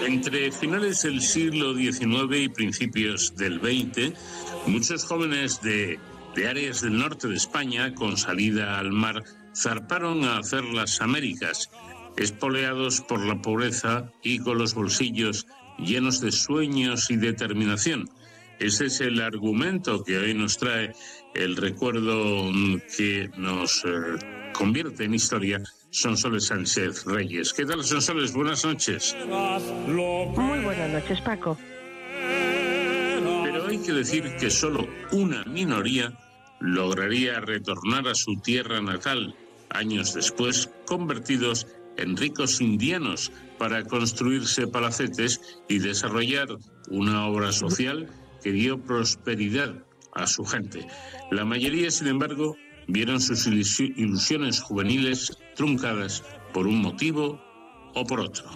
Entre finales del siglo XIX y principios del XX, muchos jóvenes de áreas del norte de España, con salida al mar, zarparon a hacer las Américas, espoleados por la pobreza y con los bolsillos llenos de sueños y determinación. Ese es el argumento que hoy nos trae el recuerdo que nos convierte en historia, Sonsoles Sánchez Reyes. ¿Qué tal, Sonsoles? Buenas noches. Muy buenas noches, Paco. Pero hay que decir que solo una minoría lograría retornar a su tierra natal, años después convertidos en ricos indianos para construirse palacetes y desarrollar una obra social que dio prosperidad a su gente. La mayoría, sin embargo, vieron sus ilusiones juveniles truncadas por un motivo o por otro.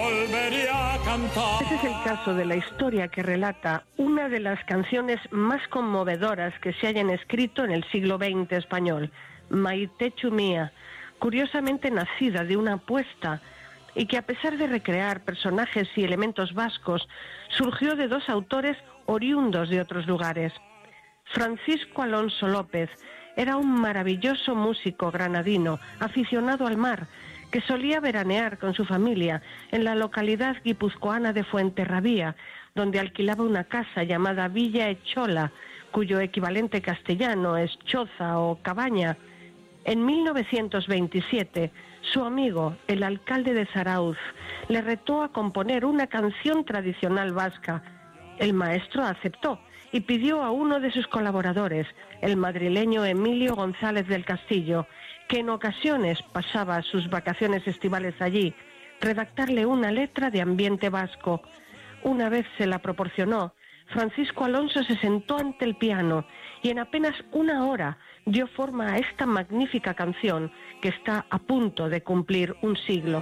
Ese es el caso de la historia que relata una de las canciones más conmovedoras que se hayan escrito en el siglo XX español, Maite Chumía, curiosamente nacida de una apuesta y que, a pesar de recrear personajes y elementos vascos, surgió de dos autores oriundos de otros lugares. Francisco Alonso López era un maravilloso músico granadino, aficionado al mar, que solía veranear con su familia en la localidad guipuzcoana de Fuenterrabía, donde alquilaba una casa llamada Villa Echola, cuyo equivalente castellano es choza o cabaña. En 1927, su amigo, el alcalde de Zarauz, le retó a componer una canción tradicional vasca. El maestro aceptó y pidió a uno de sus colaboradores, el madrileño Emilio González del Castillo, que en ocasiones pasaba sus vacaciones estivales allí, redactarle una letra de ambiente vasco. Una vez se la proporcionó, Francisco Alonso se sentó ante el piano y en apenas una hora dio forma a esta magnífica canción que está a punto de cumplir un siglo.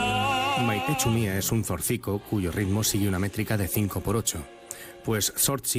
Maite Chumía es un zorcico cuyo ritmo sigue una métrica de 5/8. Pues Zortzi